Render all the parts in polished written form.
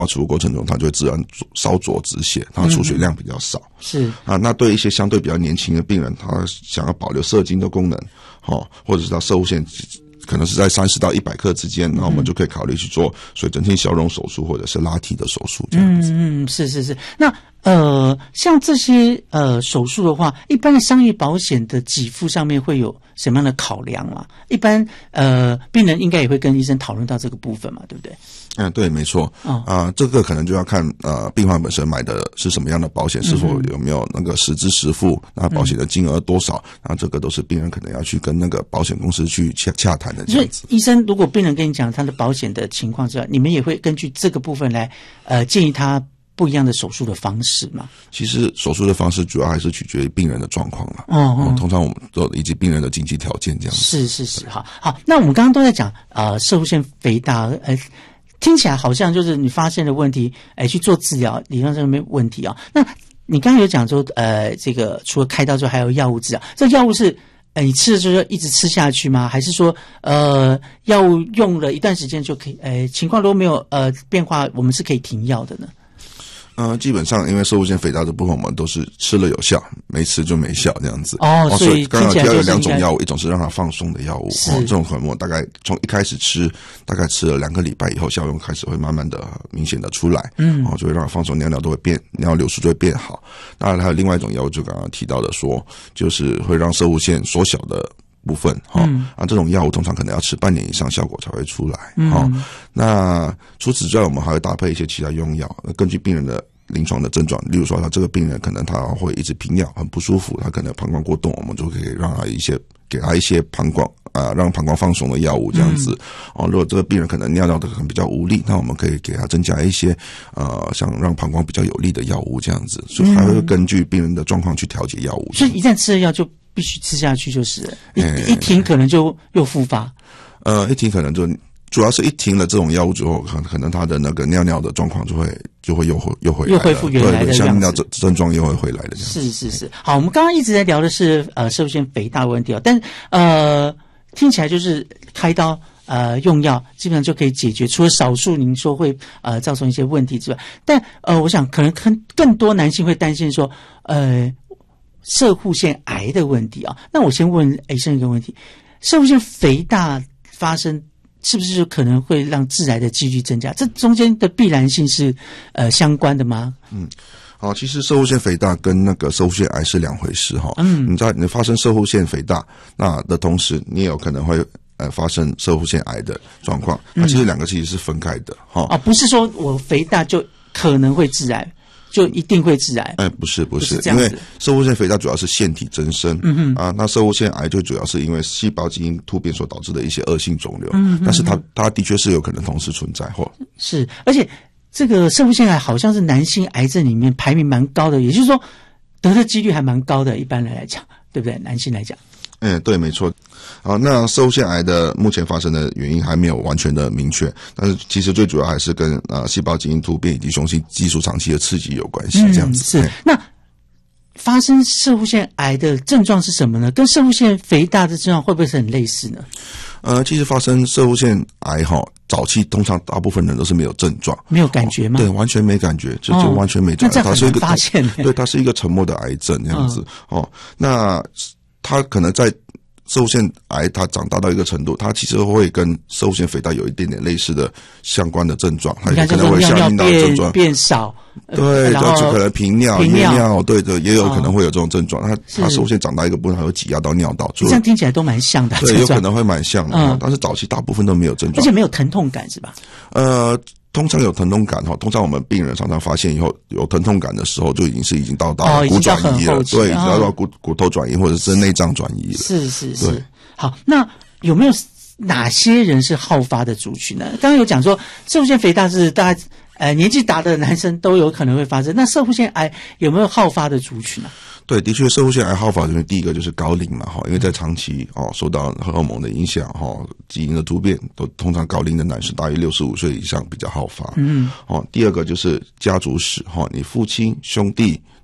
处过程中，它就会自然烧灼止血，它的出血量比较少。 是啊，那对一些相对比较年轻的病人，他想要保留射精的功能，或者是他射物线可能是在30到100克之间，那我们就可以考虑去做水蒸气消融手术或者是拉提的手术这样子。 是。那像这些手术的话，一般的商业保险的给付上面会有什么样的考量嘛？一般病人应该也会跟医生讨论到这个部分嘛，对不对？ 对，没错。这个可能就要看病患本身买的是什么样的保险，是否有没有那个实支实付，那保险的金额多少，那这个都是病人可能要去跟那个保险公司去洽谈的这样子。 所以医生如果病人跟你讲他的保险的情况之外，你们也会根据这个部分来建议他不一样的手术的方式嘛？ 其实手术的方式主要还是取决于病人的状况啦。通常我们都以及病人的经济条件这样子。 是，好。那我们刚刚都在讲射物腺肥大，听起来好像就是你发现的问题，去做治疗，理论上没有问题啊。那你刚刚有讲说，这个除了开刀之后还有药物治疗，这药物是你吃的时候一直吃下去吗？还是说药物用了一段时间就可以，情况都没有变化，我们是可以停药的呢？ 基本上因为射物腺肥大的部分，我们都是吃了有效，没吃就没效这样子。 所以刚刚提到有2种药物，一种是让它放松的药物，这种可能我大概从一开始吃，大概吃了2个礼拜以后，效用开始会慢慢的明显的出来，就会让它放松，尿都会变，尿流速就会变好。当然还有另外一种药物，就刚刚提到的说，就是会让射物腺缩小的部分这种药物通常可能要吃半年以上效果才会出来。那除此之外，我们还会搭配一些其他用药，根据病人的临床的症状，例如说他这个病人可能他会一直频尿很不舒服，他可能膀胱过动，我们就可以让他给他一些膀胱让膀胱放松的药物这样子。如果这个病人可能尿的可能比较无力，那我们可以给他增加一些像让膀胱比较有力的药物这样子，所以还会根据病人的状况去调节药物。 所以一旦吃了药就必须吃下去，就是一停可能就又复发。 一停可能就主要是一停了这种药物之后，可能他的那个尿的状况就会又回来了， 又恢复原来的样子， 像尿症状又会回来的这样。 是。好，我们刚刚一直在聊的是射物腺肥大的问题但听起来就是开刀用药基本上就可以解决，除了少数您说会造成一些问题之外，但我想可能更多男性会担心说射护腺癌的问题那我先问医生一个问题，射物腺肥大发生是不是就可能会让致癌的几率增加？这中间的必然性是相关的吗？ 其实射物腺肥大跟那个射物腺癌是2回事你发生射物腺肥大那的同时，你也有可能会发生射物腺癌的状况。那其实2个其实是分开的不是说我肥大就可能会致癌，就一定会致癌？ 不是，因为射物腺肥大主要是腺体增生，那射物腺癌就主要是因为细胞基因突变所导致的一些恶性肿瘤，但是它的确是有可能同时存在是，而且这个射物腺癌好像是男性癌症里面排名蛮高的，也就是说得的几率还蛮高的，一般人来讲，对不对？男性来讲。 对，没错。那射物腺癌的目前发生的原因还没有完全的明确，但是其实最主要还是跟细胞基因突变以及雄性激素长期的刺激有关系，这样子。 是。那发生射物腺癌的症状是什么呢？跟射物腺肥大的症状会不会是很类似呢？ 其实发生射物腺癌早期通常大部分人都是没有症状， 没有感觉吗？ 对，完全没感觉，就完全没症状。它是一个发现，对，它是一个沉默的癌症这样子。那它可能在射物腺癌它长大到一个程度，它其实会跟射物腺肥大有一点点类似的相关的症状，它可能会相应到症状变少， 对，就可能频尿、夜尿，对的，也有可能会有这种症状。它射物腺长大一个部分，还会挤压到尿道， 这样听起来都蛮像的。 对，有可能会蛮像的，但是早期大部分都没有症状， 而且没有疼痛感，是吧？ 通常有疼痛感通常我们病人常常发现以后有疼痛感的时候，就已经到骨转移了，对，已经到骨头转移或者是内脏转移了。 是。好，那有没有哪些人是好发的族群呢？刚刚有讲说射物腺肥大是大概年纪大的男生都有可能会发生，那射物腺癌有没有好发的族群呢？ 对，的确，射物腺癌好发的第一个就是高龄嘛，因为在长期受到荷尔蒙的影响，基因的突变，都通常高龄的男士大于65岁以上比较好发。第二个就是家族史，你父亲、兄弟、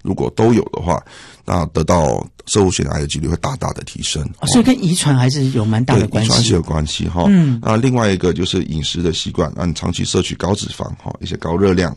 如果都有的话，那得到摄护腺癌的几率会大大的提升。 所以跟遗传还是有蛮大的关系。 遗传是有关系哈。另外一个就是饮食的习惯，你长期摄取高脂肪一些高热量